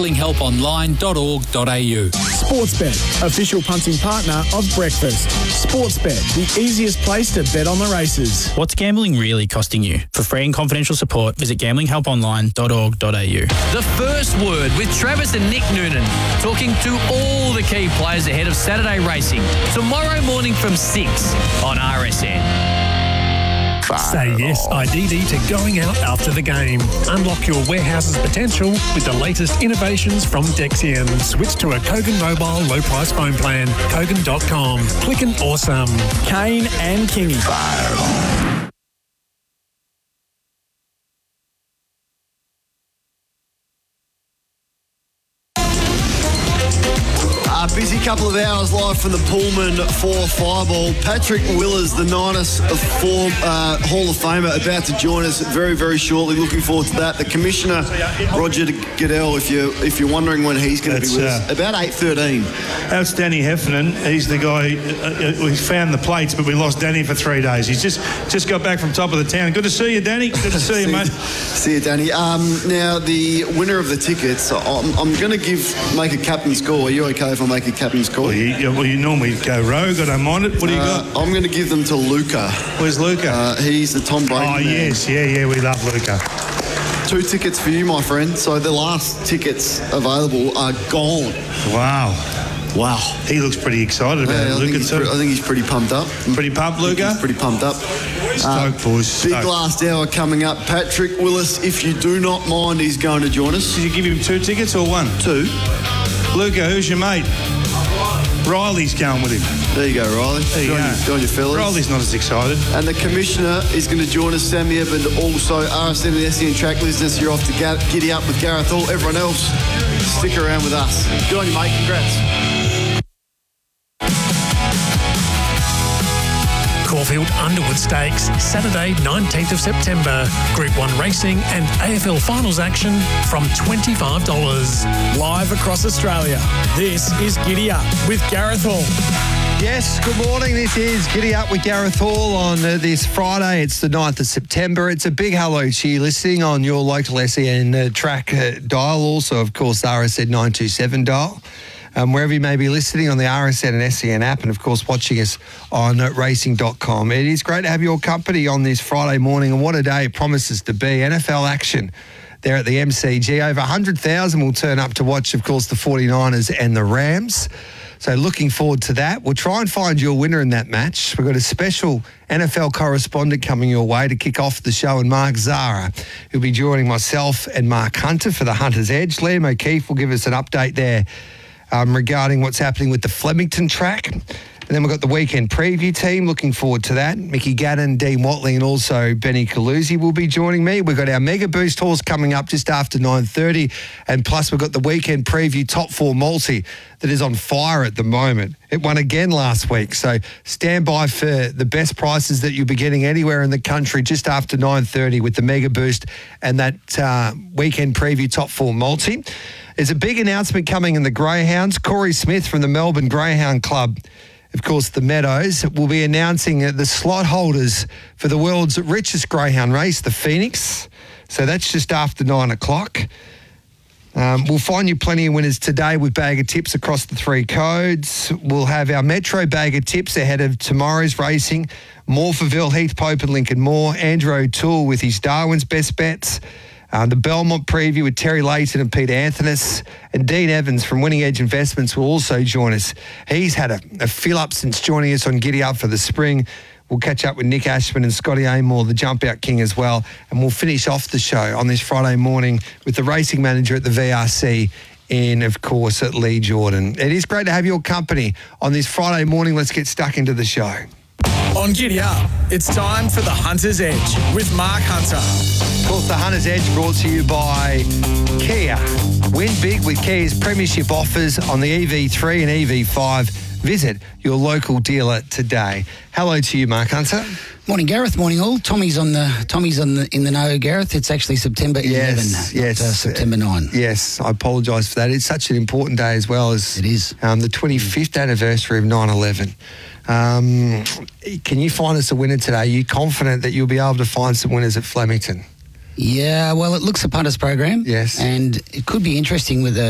gamblinghelponline.org.au. Sportsbet, official punting partner of breakfast. Sportsbet, the easiest place to bet on the races. What's gambling really costing you? For free and confidential support, visit gamblinghelponline.org.au. The First Word with Travis and Nick Noonan, talking to all the key players ahead of Saturday racing. Tomorrow morning from 6 on RSN. Say yes, IDD, to going out after the game. Unlock your warehouse's potential with the latest innovations from Dexian. Switch to a Kogan Mobile low-price phone plan. Kogan.com. Click and awesome. Kane and Kingy. Busy couple of hours live from the Pullman for Fireball. Patrick Willers, the Niners form Hall of Famer, about to join us very, very shortly. Looking forward to that. The Commissioner, Roger Goodell, if you're wondering when he's going to be with us, about 8:13. That's Danny Heffernan. He's the guy. We found the plates, but we lost Danny for 3 days. He's just got back from top of the town. Good to see you, Danny. Good to see you, mate. See you, Danny. Now, the winner of the tickets, I'm going to make a captain's call. Are you okay if I make a captain's call? Well, you normally go rogue. I don't mind it. What do you got? I'm going to give them to Luca. Where's Luca? He's the Tom Brady man. Yes. Yeah, we love Luca. 2 tickets for you, my friend. So the last tickets available are gone. Wow. He looks pretty excited about it, Luca. I think he's pretty pumped up. Pretty pumped, Luca? He's pretty pumped up. Stoked, boys. Big last hour coming up. Patrick Willis, if you do not mind, he's going to join us. Did you give him 2 tickets or 1? 2. Luca, who's your mate? Riley's going with him. There you go, Riley. There you go. Join your fellas. Riley's not as excited. And the Commissioner is going to join us, Sammy Evans, also RSN and SEN track listeners. You're off to Giddy Up with Gareth Hall. Everyone else, stick around with us. Good on you, mate. Congrats. Caulfield Underwood Stakes, Saturday 19th of September. Group 1 racing and AFL finals action from $25. Live across Australia, this is Giddy Up with Gareth Hall. Yes, good morning. This is Giddy Up with Gareth Hall on this Friday. It's the 9th of September. It's a big hello to you listening on your local SEN track dial. Also, of course, RSN 927 dial. Wherever you may be listening on the RSN and SEN app, and of course watching us on racing.com. It is great to have your company on this Friday morning, and what a day it promises to be. NFL action there at the MCG. Over 100,000 will turn up to watch, of course, the 49ers and the Rams. So looking forward to that. We'll try and find you a winner in that match. We've got a special NFL correspondent coming your way to kick off the show, and Mark Zara, who'll be joining myself and Mark Hunter for the Hunter's Edge. Liam O'Keefe will give us an update there regarding what's happening with the Flemington track. And then we've got the weekend preview team. Looking forward to that. Mickey Gadden, Dean Watling, and also Benny Caluzzi will be joining me. We've got our Mega Boost horse coming up just after 9:30. And plus, we've got the weekend preview Top 4 multi that is on fire at the moment. It won again last week. So stand by for the best prices that you'll be getting anywhere in the country just after 9:30 with the Mega Boost and that weekend preview Top 4 multi. There's a big announcement coming in the Greyhounds. Corey Smith from the Melbourne Greyhound Club, of course, the Meadows, will be announcing the slot holders for the world's richest greyhound race, the Phoenix. So that's just after 9 o'clock. We'll find you plenty of winners today with Bag of Tips across the 3 codes. We'll have our Metro Bag of Tips ahead of tomorrow's racing. Morphettville, Heath Pope and Lincoln Moore. Andrew O'Toole with his Darwin's best bets. The Belmont preview with Terry Layton and Peter Anthonys, and Dean Evans from Winning Edge Investments will also join us. He's had a fill-up since joining us on Giddy Up for the spring. We'll catch up with Nick Ashman and Scotty Amor, the Jump Out King as well, and we'll finish off the show on this Friday morning with the racing manager at the VRC in, of course, at Lee Jordan. It is great to have your company on this Friday morning. Let's get stuck into the show. On Giddy Up, it's time for the Hunter's Edge with Mark Hunter. Of course, the Hunter's Edge brought to you by Kia. Win big with Kia's premiership offers on the EV3 and EV5. Visit your local dealer today. Hello to you, Mark Hunter. Morning, Gareth. Morning, all. Tommy's in the know, Gareth. It's actually September 11, not September 9. Yes, I apologise for that. It's such an important day as well as it is the 25th anniversary of 9/11. Can you find us a winner today? Are you confident that you'll be able to find some winners at Flemington? Yeah, well, it looks a punters program. Yes. And it could be interesting with